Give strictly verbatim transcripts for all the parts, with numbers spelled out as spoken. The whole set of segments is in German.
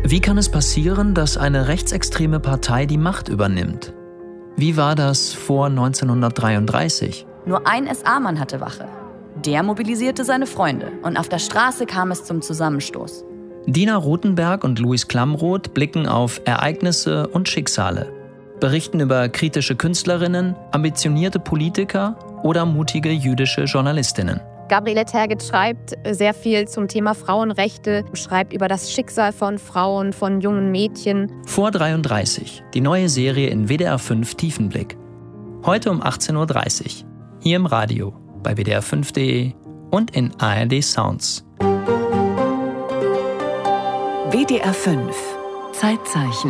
Wie kann es passieren, dass eine rechtsextreme Partei die Macht übernimmt? Wie war das vor neunzehnhundertdreiunddreißig? Nur ein S A-Mann hatte Wache. Der mobilisierte seine Freunde und auf der Straße kam es zum Zusammenstoß. Dina Rothenberg und Luis Klamroth blicken auf Ereignisse und Schicksale, berichten über kritische Künstlerinnen, ambitionierte Politiker oder mutige jüdische Journalistinnen. Gabriele Tergit schreibt sehr viel zum Thema Frauenrechte, schreibt über das Schicksal von Frauen, von jungen Mädchen. Vor dreiunddreißig, die neue Serie in W D R fünf Tiefenblick. Heute um achtzehn Uhr dreißig, hier im Radio, bei W D R fünf punkt de und in A R D Sounds. W D R fünf Zeitzeichen.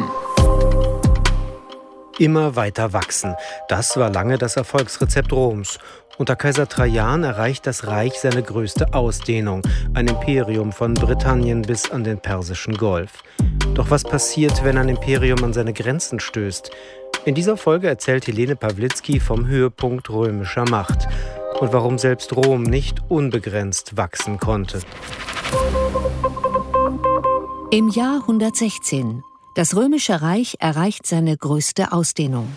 Immer weiter wachsen. Das war lange das Erfolgsrezept Roms. Unter Kaiser Trajan erreicht das Reich seine größte Ausdehnung, ein Imperium von Britannien bis an den Persischen Golf. Doch was passiert, wenn ein Imperium an seine Grenzen stößt? In dieser Folge erzählt Helene Pawlitzki vom Höhepunkt römischer Macht und warum selbst Rom nicht unbegrenzt wachsen konnte. Im Jahr hundertsechzehn. Das Römische Reich erreicht seine größte Ausdehnung.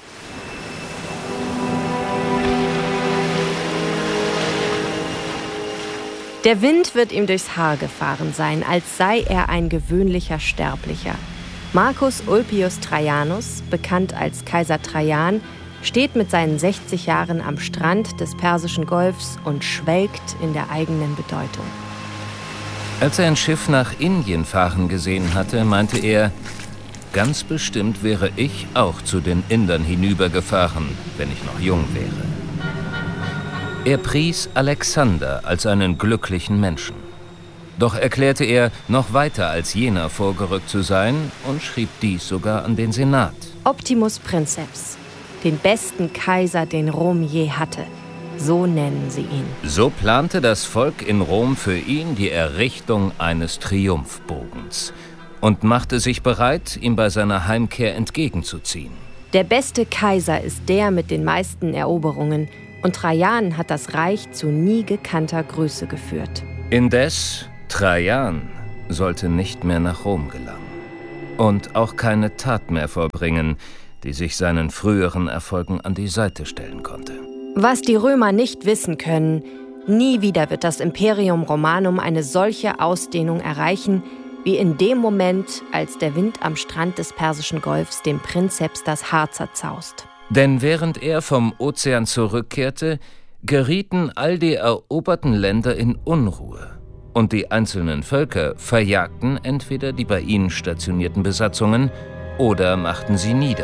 Der Wind wird ihm durchs Haar gefahren sein, als sei er ein gewöhnlicher Sterblicher. Marcus Ulpius Trajanus, bekannt als Kaiser Trajan, steht mit seinen sechzig Jahren am Strand des Persischen Golfs und schwelgt in der eigenen Bedeutung. Als er ein Schiff nach Indien fahren gesehen hatte, meinte er, ganz bestimmt wäre ich auch zu den Indern hinübergefahren, wenn ich noch jung wäre. Er pries Alexander als einen glücklichen Menschen. Doch erklärte er, noch weiter als jener vorgerückt zu sein und schrieb dies sogar an den Senat. Optimus Princeps, den besten Kaiser, den Rom je hatte. So nennen sie ihn. So plante das Volk in Rom für ihn die Errichtung eines Triumphbogens und machte sich bereit, ihm bei seiner Heimkehr entgegenzuziehen. Der beste Kaiser ist der mit den meisten Eroberungen, und Trajan hat das Reich zu nie gekannter Größe geführt. Indes, Trajan sollte nicht mehr nach Rom gelangen und auch keine Tat mehr vollbringen, die sich seinen früheren Erfolgen an die Seite stellen konnte. Was die Römer nicht wissen können, nie wieder wird das Imperium Romanum eine solche Ausdehnung erreichen, wie in dem Moment, als der Wind am Strand des Persischen Golfs dem Prinzeps das Haar zerzaust. Denn während er vom Ozean zurückkehrte, gerieten all die eroberten Länder in Unruhe und die einzelnen Völker verjagten entweder die bei ihnen stationierten Besatzungen oder machten sie nieder.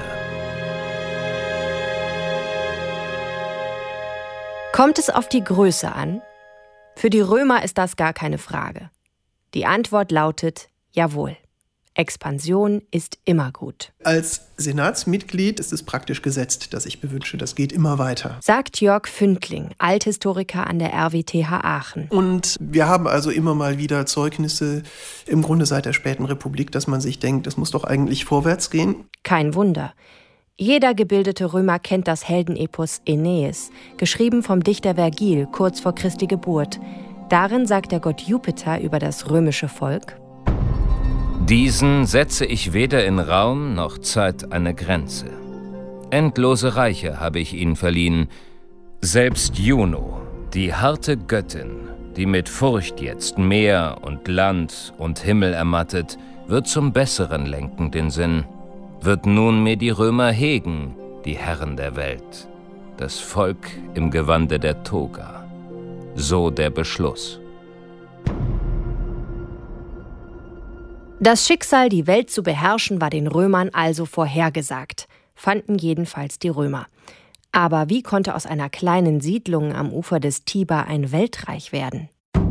Kommt es auf die Größe an? Für die Römer ist das gar keine Frage. Die Antwort lautet jawohl. Expansion ist immer gut. Als Senatsmitglied ist es praktisch gesetzt, dass ich bewünsche, das geht immer weiter. Sagt Jörg Fündling, Althistoriker an der R W T H Aachen. Und wir haben also immer mal wieder Zeugnisse, im Grunde seit der späten Republik, dass man sich denkt, es muss doch eigentlich vorwärts gehen. Kein Wunder. Jeder gebildete Römer kennt das Heldenepos Aeneis, geschrieben vom Dichter Vergil kurz vor Christi Geburt. Darin sagt der Gott Jupiter über das römische Volk: Diesen setze ich weder in Raum noch Zeit eine Grenze. Endlose Reiche habe ich ihnen verliehen. Selbst Juno, die harte Göttin, die mit Furcht jetzt Meer und Land und Himmel ermattet, wird zum Besseren lenken den Sinn. Wird nunmehr die Römer hegen, die Herren der Welt. Das Volk im Gewande der Toga. So der Beschluss. Das Schicksal, die Welt zu beherrschen, war den Römern also vorhergesagt, fanden jedenfalls die Römer. Aber wie konnte aus einer kleinen Siedlung am Ufer des Tiber ein Weltreich werden?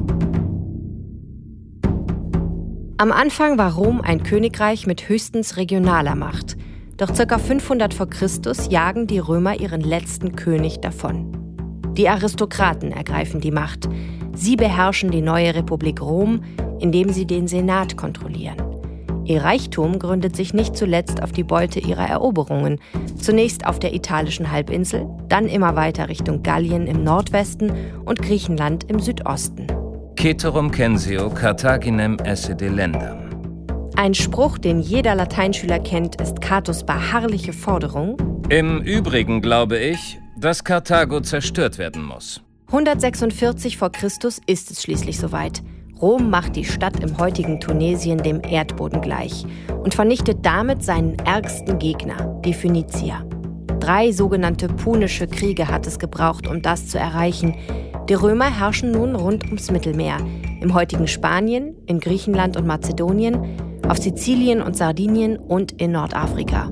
Am Anfang war Rom ein Königreich mit höchstens regionaler Macht. Doch ca. fünfhundert vor Christus jagen die Römer ihren letzten König davon. Die Aristokraten ergreifen die Macht. Sie beherrschen die neue Republik Rom, indem sie den Senat kontrollieren. Ihr Reichtum gründet sich nicht zuletzt auf die Beute ihrer Eroberungen. Zunächst auf der italischen Halbinsel, dann immer weiter Richtung Gallien im Nordwesten und Griechenland im Südosten. Ceterum censeo Carthaginem esse delendam. Ein Spruch, den jeder Lateinschüler kennt, ist Catos beharrliche Forderung: Im Übrigen glaube ich, dass Karthago zerstört werden muss. hundertsechsundvierzig vor Christus ist es schließlich soweit. Rom macht die Stadt im heutigen Tunesien dem Erdboden gleich und vernichtet damit seinen ärgsten Gegner, die Phönizier. Drei sogenannte Punische Kriege hat es gebraucht, um das zu erreichen. Die Römer herrschen nun rund ums Mittelmeer, im heutigen Spanien, in Griechenland und Mazedonien, auf Sizilien und Sardinien und in Nordafrika.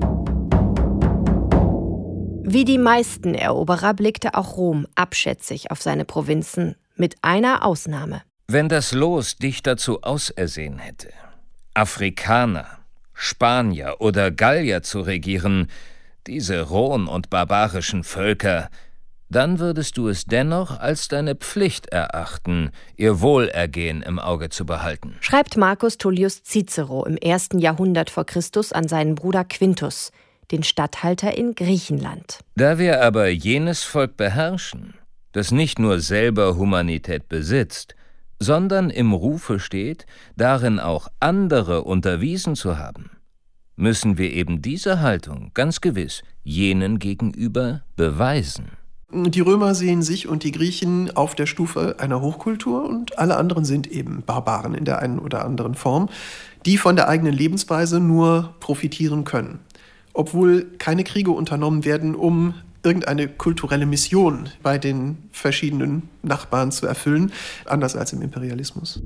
Wie die meisten Eroberer blickte auch Rom abschätzig auf seine Provinzen, mit einer Ausnahme. Wenn das Los dich dazu ausersehen hätte, Afrikaner, Spanier oder Gallier zu regieren, diese rohen und barbarischen Völker, dann würdest du es dennoch als deine Pflicht erachten, ihr Wohlergehen im Auge zu behalten. Schreibt Marcus Tullius Cicero im ersten Jahrhundert vor Christus an seinen Bruder Quintus, den Statthalter in Griechenland. Da wir aber jenes Volk beherrschen, das nicht nur selber Humanität besitzt, sondern im Rufe steht, darin auch andere unterwiesen zu haben, müssen wir eben diese Haltung ganz gewiss jenen gegenüber beweisen. Die Römer sehen sich und die Griechen auf der Stufe einer Hochkultur und alle anderen sind eben Barbaren in der einen oder anderen Form, die von der eigenen Lebensweise nur profitieren können. Obwohl keine Kriege unternommen werden, um irgendeine kulturelle Mission bei den verschiedenen Nachbarn zu erfüllen, anders als im Imperialismus.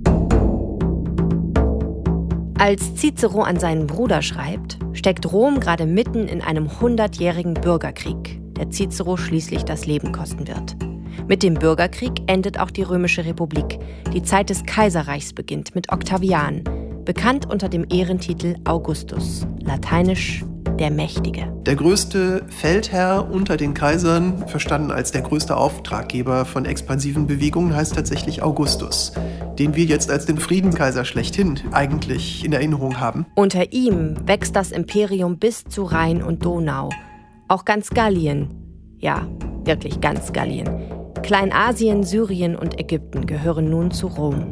Als Cicero an seinen Bruder schreibt, steckt Rom gerade mitten in einem hundertjährigen Bürgerkrieg, der Cicero schließlich das Leben kosten wird. Mit dem Bürgerkrieg endet auch die Römische Republik. Die Zeit des Kaiserreichs beginnt mit Octavian, bekannt unter dem Ehrentitel Augustus, lateinisch der Mächtige. Der größte Feldherr unter den Kaisern, verstanden als der größte Auftraggeber von expansiven Bewegungen, heißt tatsächlich Augustus, den wir jetzt als den Friedenskaiser schlechthin eigentlich in Erinnerung haben. Unter ihm wächst das Imperium bis zu Rhein und Donau. Auch ganz Gallien, ja, wirklich ganz Gallien. Kleinasien, Syrien und Ägypten gehören nun zu Rom.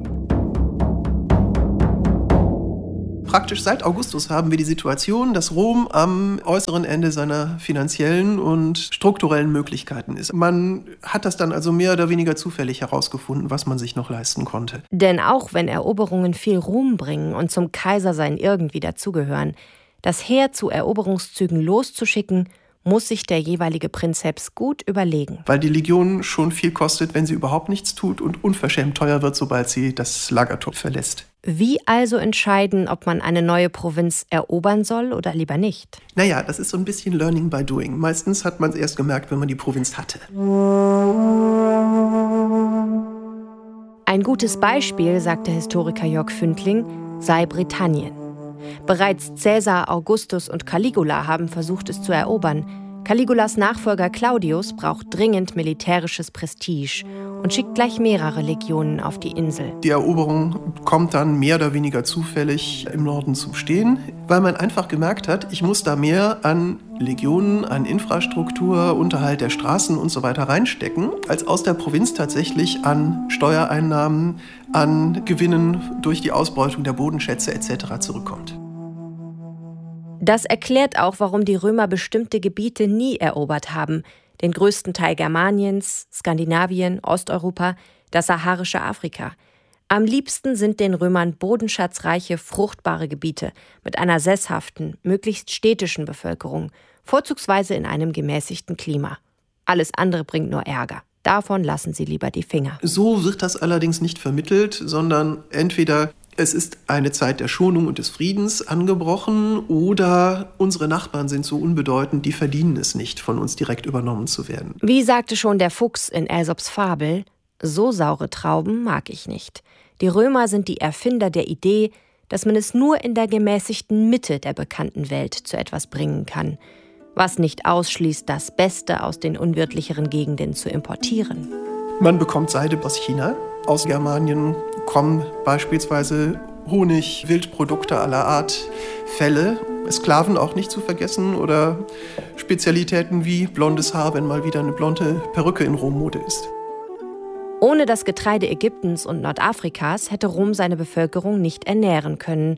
Praktisch seit Augustus haben wir die Situation, dass Rom am äußeren Ende seiner finanziellen und strukturellen Möglichkeiten ist. Man hat das dann also mehr oder weniger zufällig herausgefunden, was man sich noch leisten konnte. Denn auch wenn Eroberungen viel Ruhm bringen und zum Kaisersein irgendwie dazugehören, das Heer zu Eroberungszügen loszuschicken, muss sich der jeweilige Prinzeps gut überlegen. Weil die Legion schon viel kostet, wenn sie überhaupt nichts tut und unverschämt teuer wird, sobald sie das Lagertor verlässt. Wie also entscheiden, ob man eine neue Provinz erobern soll oder lieber nicht? Naja, das ist so ein bisschen Learning by Doing. Meistens hat man es erst gemerkt, wenn man die Provinz hatte. Ein gutes Beispiel, sagt der Historiker Jörg Fündling, sei Britannien. Bereits Caesar, Augustus und Caligula haben versucht, es zu erobern. Caligulas Nachfolger Claudius braucht dringend militärisches Prestige und schickt gleich mehrere Legionen auf die Insel. Die Eroberung kommt dann mehr oder weniger zufällig im Norden zum Stehen, weil man einfach gemerkt hat, ich muss da mehr an Legionen, an Infrastruktur, Unterhalt der Straßen und so weiter reinstecken, als aus der Provinz tatsächlich an Steuereinnahmen, an Gewinnen durch die Ausbeutung der Bodenschätze et cetera zurückkommt. Das erklärt auch, warum die Römer bestimmte Gebiete nie erobert haben. Den größten Teil Germaniens, Skandinavien, Osteuropa, das saharische Afrika. Am liebsten sind den Römern bodenschatzreiche, fruchtbare Gebiete mit einer sesshaften, möglichst städtischen Bevölkerung, vorzugsweise in einem gemäßigten Klima. Alles andere bringt nur Ärger. Davon lassen sie lieber die Finger. So wird das allerdings nicht vermittelt, sondern entweder es ist eine Zeit der Schonung und des Friedens angebrochen oder unsere Nachbarn sind so unbedeutend, die verdienen es nicht, von uns direkt übernommen zu werden. Wie sagte schon der Fuchs in Aesops Fabel, so saure Trauben mag ich nicht. Die Römer sind die Erfinder der Idee, dass man es nur in der gemäßigten Mitte der bekannten Welt zu etwas bringen kann, was nicht ausschließt, das Beste aus den unwirtlicheren Gegenden zu importieren. Man bekommt Seide aus China. Aus Germanien kommen beispielsweise Honig, Wildprodukte aller Art, Felle, Sklaven auch nicht zu vergessen oder Spezialitäten wie blondes Haar, wenn mal wieder eine blonde Perücke in Rom Mode ist. Ohne das Getreide Ägyptens und Nordafrikas hätte Rom seine Bevölkerung nicht ernähren können.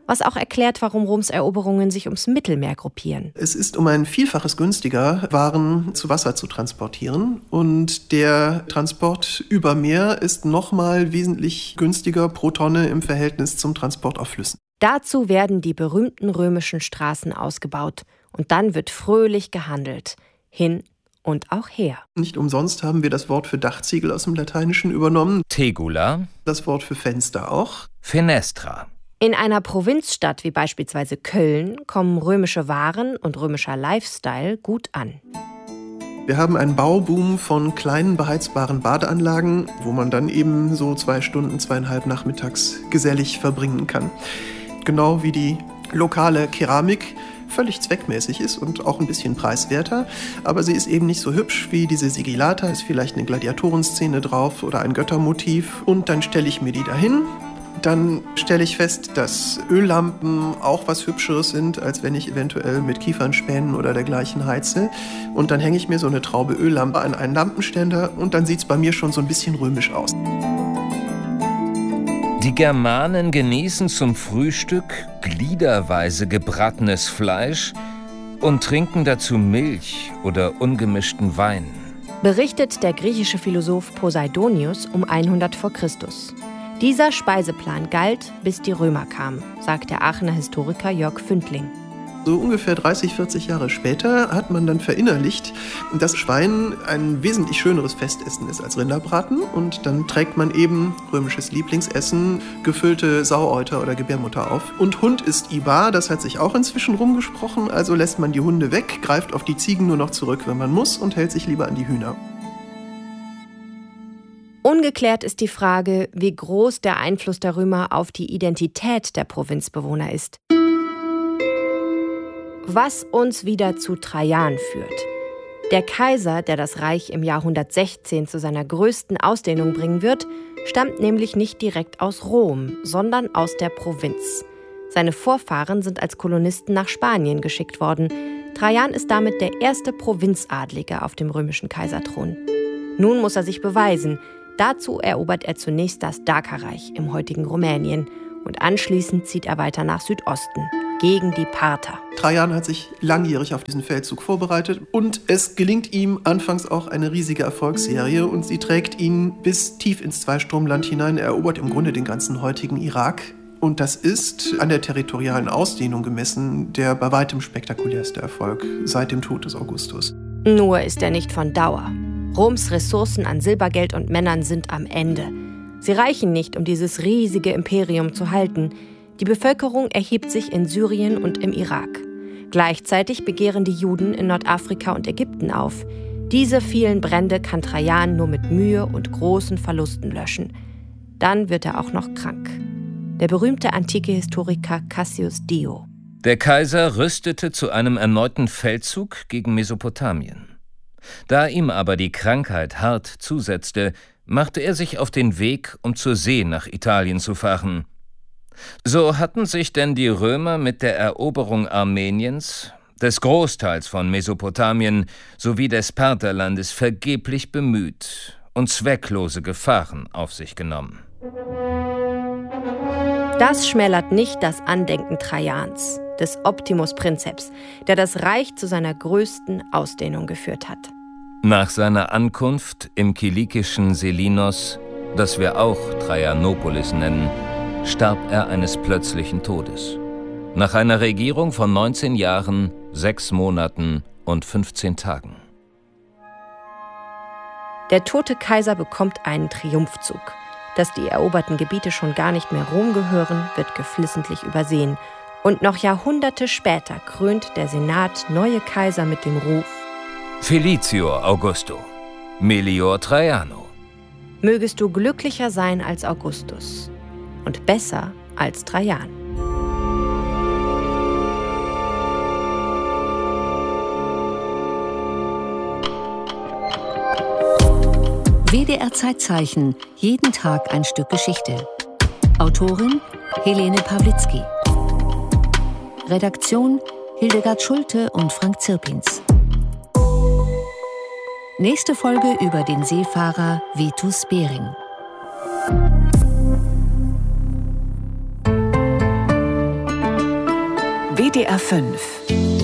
was auch erklärt, warum Roms Eroberungen sich ums Mittelmeer gruppieren. Es ist um ein Vielfaches günstiger, Waren zu Wasser zu transportieren. Und der Transport über Meer ist nochmal wesentlich günstiger pro Tonne im Verhältnis zum Transport auf Flüssen. Dazu werden die berühmten römischen Straßen ausgebaut. Und dann wird fröhlich gehandelt. Hin und auch her. Nicht umsonst haben wir das Wort für Dachziegel aus dem Lateinischen übernommen. Tegula. Das Wort für Fenster auch. Fenestra. In einer Provinzstadt wie beispielsweise Köln kommen römische Waren und römischer Lifestyle gut an. Wir haben einen Bauboom von kleinen beheizbaren Badeanlagen, wo man dann eben so zwei Stunden, zweieinhalb nachmittags gesellig verbringen kann. Genau wie die lokale Keramik völlig zweckmäßig ist und auch ein bisschen preiswerter, aber sie ist eben nicht so hübsch wie diese Sigillata, ist vielleicht eine Gladiatorenszene drauf oder ein Göttermotiv und dann stelle ich mir die dahin. Dann stelle ich fest, dass Öllampen auch was Hübscheres sind, als wenn ich eventuell mit Kiefernspänen oder dergleichen heize. Und dann hänge ich mir so eine Traube Öllampe an einen Lampenständer und dann sieht es bei mir schon so ein bisschen römisch aus. Die Germanen genießen zum Frühstück gliederweise gebratenes Fleisch und trinken dazu Milch oder ungemischten Wein. Berichtet der griechische Philosoph Poseidonius um hundert vor Christus. Dieser Speiseplan galt, bis die Römer kamen, sagt der Aachener Historiker Jörg Fündling. So ungefähr dreißig, vierzig Jahre später hat man dann verinnerlicht, dass Schwein ein wesentlich schöneres Festessen ist als Rinderbraten. Und dann trägt man eben römisches Lieblingsessen, gefüllte Saueuter oder Gebärmutter auf. Und Hund ist Ibar, das hat sich auch inzwischen rumgesprochen. Also lässt man die Hunde weg, greift auf die Ziegen nur noch zurück, wenn man muss und hält sich lieber an die Hühner. Ungeklärt ist die Frage, wie groß der Einfluss der Römer auf die Identität der Provinzbewohner ist. Was uns wieder zu Trajan führt. Der Kaiser, der das Reich im Jahr hundertsechzehn zu seiner größten Ausdehnung bringen wird, stammt nämlich nicht direkt aus Rom, sondern aus der Provinz. Seine Vorfahren sind als Kolonisten nach Spanien geschickt worden. Trajan ist damit der erste Provinzadlige auf dem römischen Kaiserthron. Nun muss er sich beweisen. Dazu erobert er zunächst das Dakerreich im heutigen Rumänien und anschließend zieht er weiter nach Südosten, gegen die Parther. Trajan hat sich langjährig auf diesen Feldzug vorbereitet und es gelingt ihm anfangs auch eine riesige Erfolgsserie und sie trägt ihn bis tief ins Zweistromland hinein. Er erobert im Grunde den ganzen heutigen Irak und das ist an der territorialen Ausdehnung gemessen der bei weitem spektakulärste Erfolg seit dem Tod des Augustus. Nur ist er nicht von Dauer. Roms Ressourcen an Silbergeld und Männern sind am Ende. Sie reichen nicht, um dieses riesige Imperium zu halten. Die Bevölkerung erhebt sich in Syrien und im Irak. Gleichzeitig begehren die Juden in Nordafrika und Ägypten auf. Diese vielen Brände kann Trajan nur mit Mühe und großen Verlusten löschen. Dann wird er auch noch krank. Der berühmte antike Historiker Cassius Dio. Der Kaiser rüstete zu einem erneuten Feldzug gegen Mesopotamien. Da ihm aber die Krankheit hart zusetzte, machte er sich auf den Weg, um zur See nach Italien zu fahren. So hatten sich denn die Römer mit der Eroberung Armeniens, des Großteils von Mesopotamien sowie des Partherlandes vergeblich bemüht und zwecklose Gefahren auf sich genommen. Das schmälert nicht das Andenken Trajans, des Optimus Princeps, der das Reich zu seiner größten Ausdehnung geführt hat. Nach seiner Ankunft im kilikischen Selinos, das wir auch Traianopolis nennen, starb er eines plötzlichen Todes. Nach einer Regierung von neunzehn Jahren, sechs Monaten und fünfzehn Tagen. Der tote Kaiser bekommt einen Triumphzug. Dass die eroberten Gebiete schon gar nicht mehr Rom gehören, wird geflissentlich übersehen. Und noch Jahrhunderte später krönt der Senat neue Kaiser mit dem Ruf: Felicior Augusto, Melior Traiano. Mögest du glücklicher sein als Augustus und besser als Trajan. W D R Zeitzeichen, jeden Tag ein Stück Geschichte. Autorin Helene Pawlitzki. Redaktion Hildegard Schulte und Frank Zirpins. Nächste Folge über den Seefahrer Vitus Bering. W D R fünf.